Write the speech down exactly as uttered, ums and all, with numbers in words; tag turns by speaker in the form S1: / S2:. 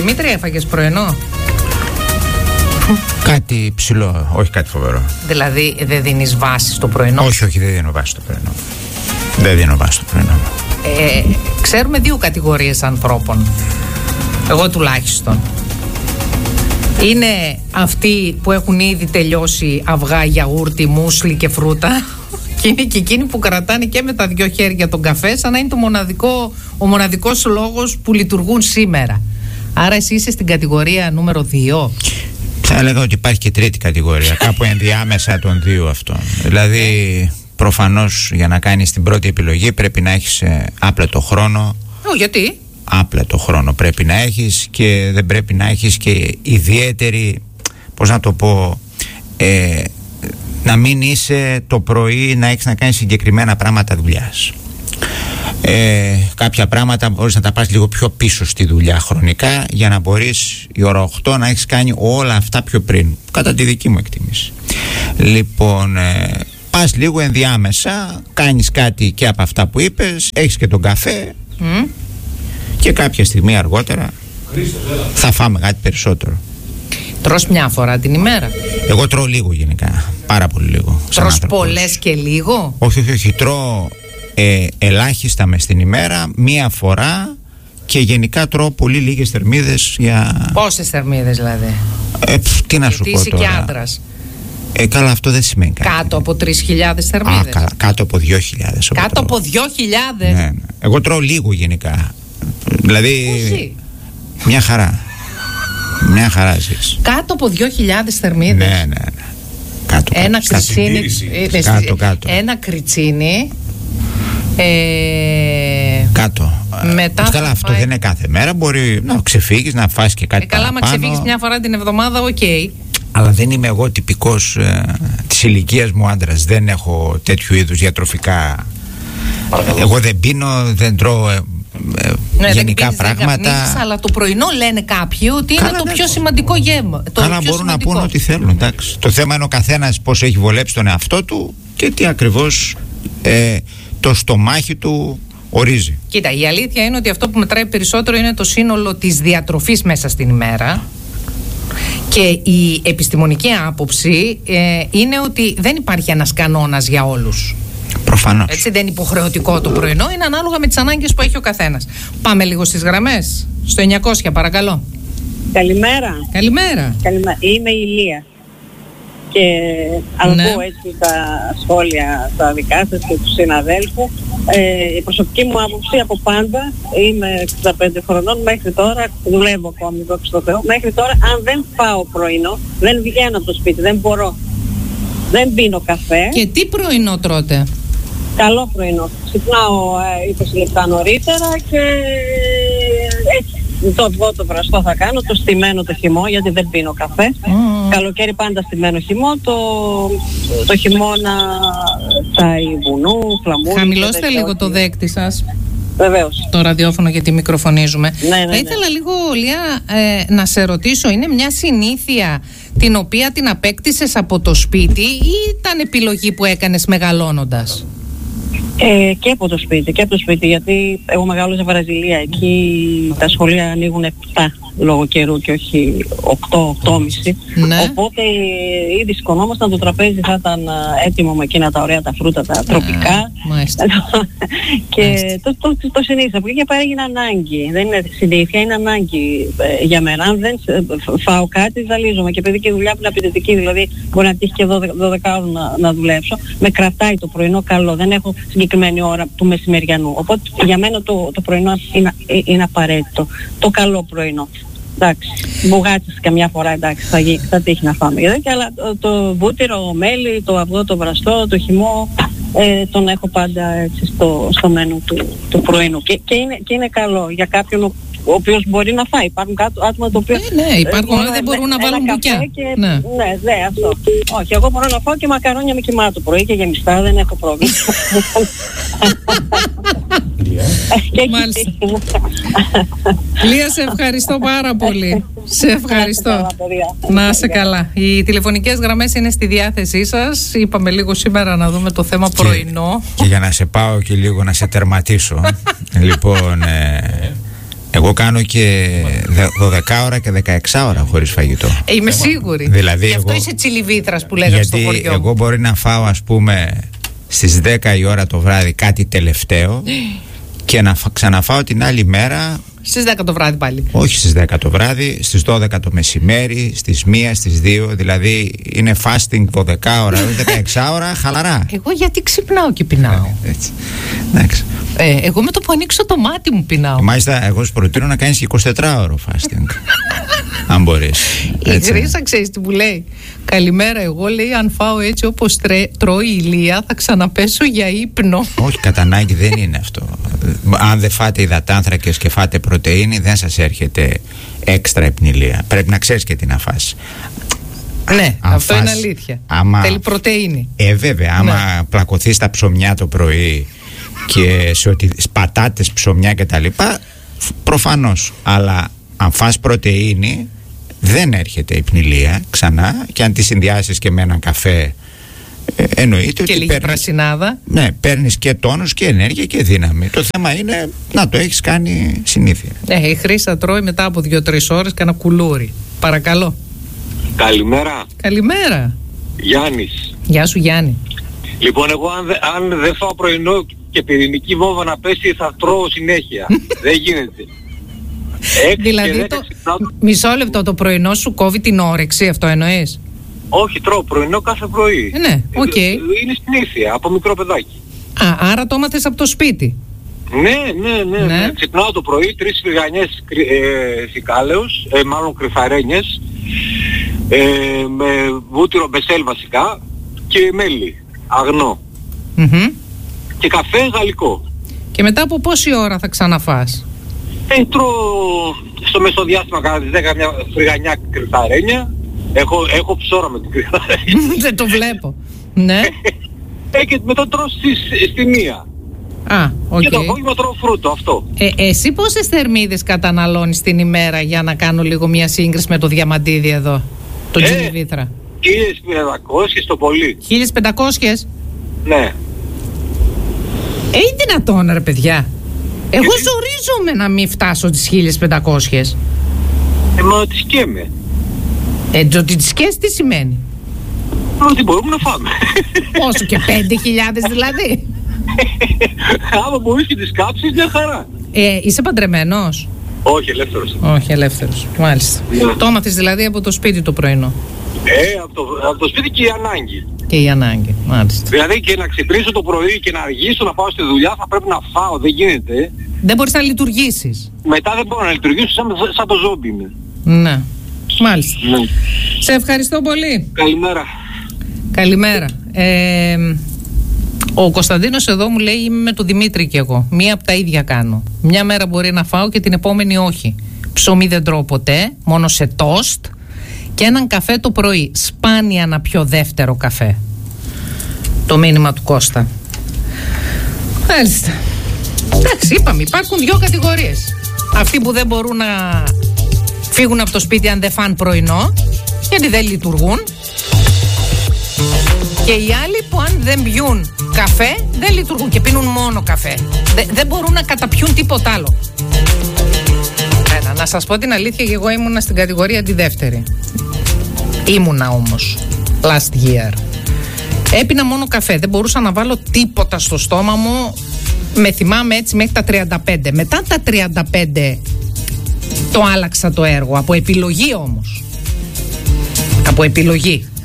S1: Δημήτρη, έφαγες πρωινό?
S2: Κάτι ψηλό, όχι κάτι φοβερό.
S1: Δηλαδή δεν δίνεις βάση στο πρωινό?
S2: Όχι, όχι, δεν δίνω βάση στο πρωινό. Δεν δίνω βάση στο πρωινό.
S1: Ε, ξέρουμε δύο κατηγορίες ανθρώπων. Εγώ τουλάχιστον. Είναι αυτοί που έχουν ήδη τελειώσει αυγά, γιαούρτι, μούσλι και φρούτα. Και είναι και εκείνοι που κρατάνε και με τα δυο χέρια τον καφέ, σαν να είναι το μοναδικό, ο μοναδικός λόγος που λειτουργούν σήμερα. Άρα εσύ είσαι στην κατηγορία νούμερο δύο.
S2: Θα έλεγα ότι υπάρχει και τρίτη κατηγορία, κάπου ενδιάμεσα των δύο αυτών. Δηλαδή, προφανώς για να κάνεις την πρώτη επιλογή πρέπει να έχεις άπλετο χρόνο.
S1: Ω, γιατί?
S2: Άπλετο χρόνο πρέπει να έχεις και δεν πρέπει να έχεις και ιδιαίτερη, πώς να το πω, ε, να μην είσαι το πρωί να έχεις να κάνεις συγκεκριμένα πράγματα δουλειάς. Ε, κάποια πράγματα μπορείς να τα πας λίγο πιο πίσω στη δουλειά χρονικά, για να μπορείς η ώρα οκτώ να έχεις κάνει όλα αυτά πιο πριν, κατά τη δική μου εκτίμηση. Λοιπόν, ε, πας λίγο ενδιάμεσα, κάνεις κάτι και από αυτά που είπες, έχεις και τον καφέ mm. και κάποια στιγμή αργότερα Χρήστος, θα φάμε κάτι περισσότερο.
S1: Τρως μια φορά την ημέρα?
S2: Εγώ τρώω λίγο γενικά, πάρα πολύ λίγο.
S1: Τρως πολλές και λίγο?
S2: Όχι, όχι, όχι, τρώω ε, ελάχιστα μες την ημέρα, μία φορά, και γενικά τρώω πολύ λίγες θερμίδες για...
S1: Πόσες θερμίδες δηλαδή?
S2: Ε, πφ, τι να
S1: Γιατί
S2: σου πω
S1: είσαι
S2: τώρα.
S1: Και άντρας.
S2: Ε, καλά, αυτό δεν σημαίνει κάτι.
S1: Κάτω από τρεις χιλιάδες θερμίδες?
S2: Α, καλά, κάτω από δύο χιλιάδες.
S1: Κάτω από δύο χιλιάδες?
S2: Ναι, ναι. Εγώ τρώω λίγο γενικά. Δηλαδή,
S1: Πόσοι?
S2: μια χαρά. Μια χαρά ζεις.
S1: Κάτω από δύο χιλιάδες θερμίδες?
S2: Ναι, ναι, ναι. Κάτω,
S1: ένα
S2: κάτω,
S1: κριτσίνι, ε,
S2: κάτω, κάτω.
S1: Ένα κριτσίνι ε,
S2: κάτω.
S1: Μετά
S2: καλά,
S1: θα
S2: αυτό
S1: πάει...
S2: δεν είναι κάθε μέρα. Μπορεί να ξεφύγεις, να φας και κάτι
S1: ε, καλά,
S2: παραπάνω.
S1: μα ξεφύγεις μια φορά την εβδομάδα, οκ. Okay.
S2: Αλλά δεν είμαι εγώ τυπικός ε, της ηλικίας μου άντρας. Δεν έχω τέτοιου είδους διατροφικά. Παρακαλώ. Εγώ δεν πίνω, δεν τρώω ε, ε,
S1: ναι,
S2: γενικά
S1: δεν πίνεις,
S2: πράγματα.
S1: Δεν αλλά το πρωινό λένε κάποιοι ότι
S2: καλά,
S1: είναι το
S2: ναι,
S1: πιο σημαντικό γεύμα. Το
S2: καλά,
S1: πιο
S2: μπορούν
S1: σημαντικό.
S2: να πούν ό,τι θέλουν. Εντάξει. Το θέμα είναι ο καθένας πώς έχει βολέψει τον εαυτό του και τι ακριβώς ε, το στομάχι του ορίζει.
S1: Κοίτα, η αλήθεια είναι ότι αυτό που μετράει περισσότερο είναι το σύνολο της διατροφής μέσα στην ημέρα. Και η επιστημονική άποψη ε, είναι ότι δεν υπάρχει ένας κανόνας για όλους.
S2: Προφανώς.
S1: Έτσι, δεν είναι υποχρεωτικό το πρωινό, είναι ανάλογα με τις ανάγκες που έχει ο καθένας. Πάμε λίγο στις γραμμές. Στο εννιακόσια, παρακαλώ.
S3: Καλημέρα.
S1: Καλημέρα.
S3: Καλημέρα. Είμαι η Ηλία. Και ακούω ναι. έτσι τα σχόλια τα δικά σας και του συναδέλφου. Ε, η προσωπική μου άποψη από πάντα, είμαι εξήντα πέντε χρονών, μέχρι τώρα δουλεύω ακόμη, δόξα τω Θεώ. Μέχρι τώρα, αν δεν φάω πρωινό, δεν βγαίνω από το σπίτι, δεν μπορώ. Δεν πίνω καφέ.
S1: Και τι πρωινό τρώτε?
S3: Καλό πρωινό. Ξυπνάω ε, είκοσι λεπτά νωρίτερα και έτσι. Το αυγό το βραστό θα κάνω, το στημένο το χυμό, γιατί δεν πίνω καφέ. Mm. Καλοκαίρι πάντα στημένο χυμό, το, το χειμώνα τσάι βουνού, φλαμούρι.
S1: Χαμηλώστε λίγο το δέκτη σας.
S3: Βεβαίως.
S1: Το ραδιόφωνο, γιατί μικροφωνίζουμε.
S3: Ναι, ναι, ναι.
S1: Θα ήθελα λίγο, Λία, ε, να σε ρωτήσω, είναι μια συνήθεια την οποία την απέκτησες από το σπίτι ή ήταν επιλογή που έκανες μεγαλώνοντας?
S3: Ε, και από το σπίτι, και από το σπίτι, γιατί εγώ μεγάλωσα Βραζιλία, εκεί τα σχολεία ανοίγουν επτά λόγω καιρού και όχι οκτώ οκτώ και μισή. Ναι. Οπότε ήδη σηκωνόμασταν, το τραπέζι θα ήταν έτοιμο με εκείνα τα ωραία τα φρούτα, τα τροπικά.
S1: Μάλιστα.
S3: Και μάλιστα. το, το, το, το συνήθισα, που είχε πάρει έγινε ανάγκη. Δεν είναι συνήθεια, είναι ανάγκη ε, για μένα. Αν δεν φάω κάτι, ζαλίζομαι. Και επειδή και η δουλειά που είναι απαιτητική, δηλαδή μπορεί να τύχει και δώδεκα ώρες να, να δουλέψω, με κρατάει το πρωινό καλό. Δεν έχω συγκεκριμένη ώρα του μεσημεριανού. Οπότε για μένα το, το πρωινό είναι, είναι απαραίτητο. Το καλό πρωινό. Εντάξει, μπουγάτσες καμιά φορά, εντάξει, θα, θα τύχει να φάμε. Γιατί, αλλά το, το βούτυρο, μέλι, το αυγό, το βραστό, το χυμό, ε, τον έχω πάντα έτσι στο, στο μένου του, του πρωινού. Και, και, είναι, και είναι καλό για κάποιον ο, ο οποίος μπορεί να φάει. Υπάρχουν άτομα το οποίο...
S1: Ε, ναι, υπάρχουν, ε, δεν μπορούν να βάλουν μπουκιά.
S3: Και,
S1: ναι,
S3: ναι, ναι, αυτό. Όχι, εγώ μπορώ να φάω και μακαρόνια με κιμά το πρωί και γεμιστά, δεν έχω πρόβλημα.
S1: Μάλιστα. Λία, σε ευχαριστώ πάρα πολύ. Σε ευχαριστώ. Να είσαι καλά. Οι τηλεφωνικές γραμμές είναι στη διάθεσή σας. Είπαμε λίγο σήμερα να δούμε το θέμα
S2: και,
S1: πρωινό.
S2: Και για να σε πάω και λίγο να σε τερματίσω. Λοιπόν, ε, Εγώ κάνω και δώδεκα ώρα και δεκαέξι ώρα χωρίς φαγητό.
S1: Ε, είμαι σίγουρη.
S2: Δηλαδή
S1: Γι' αυτό
S2: εγώ,
S1: είσαι τσιλιβήθρας που λέγανε στο χωριό.
S2: Γιατί εγώ μπορεί να φάω, ας πούμε, στις δέκα η ώρα το βράδυ κάτι τελευταίο και να ξαναφάω την άλλη μέρα.
S1: Στις δέκα το βράδυ πάλι.
S2: Όχι στις δέκα το βράδυ, στις δώδεκα το μεσημέρι, στις μία, στις δύο. Δηλαδή είναι fasting δώδεκα ώρα, δεκαέξι ώρα, χαλαρά.
S1: Εγώ γιατί ξυπνάω και πεινάω.
S2: Έτσι. Εντάξει.
S1: Ε, εγώ με το που ανοίξω το μάτι μου πεινάω.
S2: Μάλιστα, εγώ σου προτείνω να κάνεις και εικοσιτετράωρο fasting. Αν μπορείς.
S1: Η Χρύσα ξέρεις τι μου λέει. Καλημέρα, εγώ λέει αν φάω έτσι όπως τρέ, τρώει η Ηλία θα ξαναπέσω για ύπνο.
S2: Όχι, κατά ανάγκη δεν είναι αυτό. Αν δεν φάτε υδατάνθρακες και φάτε πρωτεΐνη δεν σας έρχεται έξτρα υπνηλία. Πρέπει να ξέρεις και τι να φας.
S1: Ναι,
S2: αν
S1: αυτό
S2: φας,
S1: είναι αλήθεια.
S2: Άμα,
S1: θέλει πρωτεΐνη.
S2: Ε, βέβαια, άμα ναι. πλακωθείς στα ψωμιά το πρωί και σε ότι πατάτες, ψωμιά κτλ. Προφανώς. Αλλά αν φας πρωτεΐνη δεν έρχεται υπνηλία ξανά, και αν τη συνδυάσεις και με έναν καφέ, ε, εννοείται
S1: και
S2: ότι
S1: λίγη
S2: παίρνεις,
S1: πρασινάδα.
S2: Ναι, παίρνεις και τόνους και ενέργεια και δύναμη. Το θέμα είναι να το έχεις κάνει συνήθεια.
S1: Ναι, η Χρύσα τρώει μετά από δύο-τρεις ώρες κανένα κουλούρι. Παρακαλώ.
S4: Καλημέρα.
S1: Καλημέρα.
S4: Γιάννης.
S1: Γεια σου Γιάννη.
S4: Λοιπόν, εγώ αν, δε, αν δεν φάω πρωινό και πυρηνική βόμβα να πέσει θα τρώω συνέχεια. Δεν γίνεται.
S1: Δηλαδή το... Μισό λεπτό, το πρωινό σου κόβει την όρεξη, αυτό εννοείς?
S4: Όχι, τρώω πρωινό κάθε πρωί.
S1: Ε, ναι, οκ. Okay.
S4: Είναι συνήθεια, από μικρό παιδάκι.
S1: Α, άρα το έμαθες από το σπίτι.
S4: Ναι, ναι, ναι.
S1: ναι.
S4: ναι. Ξυπνάω το πρωί, τρεις σφυγανιές ε, φικάλεως, ε, μάλλον κρυφαρένιες, ε, με βούτυρο μπεσέλ βασικά και μέλι, αγνό.
S1: Mm-hmm.
S4: Και καφέ γαλλικό.
S1: Και μετά από πόση ώρα θα ξαναφάς?
S4: Ε, τρώω στο μεσοδιάστημα κατά τις δέκα μια φρυγανιά κρυφαρένια. Έχω, έχω ψώρα με την κρυφαρένια.
S1: Δεν το βλέπω. Ναι.
S4: Ε, και μετά τρώω στη, στη μία.
S1: Α, οκ. Okay.
S4: Και το απόγευμα τρώω φρούτο, αυτό.
S1: Ε, εσύ πόσες θερμίδες καταναλώνεις την ημέρα, για να κάνω λίγο μια σύγκριση με το διαμαντίδι εδώ, το
S4: ε,
S1: Τζιλιβήθρα?
S4: χίλιες πεντακόσιες το πολύ.
S1: χίλιες πεντακόσιες?
S4: Ναι.
S1: Ε, είναι δυνατόν ρε παιδιά? Εγώ ζορίζομαι να μην φτάσω τις χίλιες πεντακόσιες.
S4: Ε, μα τις σκέμε.
S1: Ε, το ότι τις σκές τι σημαίνει?
S4: Ότι μπορούμε να φάμε.
S1: Πόσο, και πέντε χιλιάδες δηλαδή?
S4: Άμα μπορείς και τις κάψεις, μια χαρά.
S1: Ε, είσαι παντρεμένος?
S4: Όχι, ελεύθερος.
S1: Όχι, ελεύθερος. Μάλιστα. Yeah. Το έμαθες δηλαδή από το σπίτι το πρωινό?
S4: Ε, από το, από το σπίτι και η ανάγκη.
S1: Και η ανάγκη, μάλιστα.
S4: Δηλαδή και να ξυπνήσω το πρωί και να αργήσω να πάω στη δουλειά θα πρέπει να φάω, δεν γίνεται.
S1: Δεν μπορείς να λειτουργήσεις.
S4: Μετά δεν μπορώ να λειτουργήσω, σαν, σαν το ζόμπι είναι.
S1: Ναι, μάλιστα.
S4: Ναι.
S1: Σε ευχαριστώ πολύ.
S4: Καλημέρα.
S1: Καλημέρα. Ε, ο Κωνσταντίνος εδώ μου λέει είμαι με τον Δημήτρη και εγώ. Μία από τα ίδια κάνω. Μια μέρα μπορεί να φάω και την επόμενη όχι. Ψωμί δεν τρώω ποτέ, μόνο σε τόστ. Και έναν καφέ το πρωί. Σπάνια να πιω δεύτερο καφέ. Το μήνυμα του Κώστα. Μάλιστα. Εντάξει, είπαμε, υπάρχουν δύο κατηγορίες. Αυτοί που δεν μπορούν να φύγουν από το σπίτι αν δεν φάνε πρωινό, γιατί δεν λειτουργούν. Και οι άλλοι που αν δεν πιούν καφέ, δεν λειτουργούν και πίνουν μόνο καφέ. Δε, δεν μπορούν να καταπιούν τίποτα άλλο. Ένα, να σας πω την αλήθεια, και εγώ ήμουνα στην κατηγορία τη δεύτερη. Ήμουνα όμως last year. Έπινα μόνο καφέ, δεν μπορούσα να βάλω τίποτα στο στόμα μου. Με θυμάμαι έτσι μέχρι τα τριάντα πέντε. Μετά τα τριάντα πέντε το άλλαξα το έργο. Από επιλογή όμως. Από επιλογή.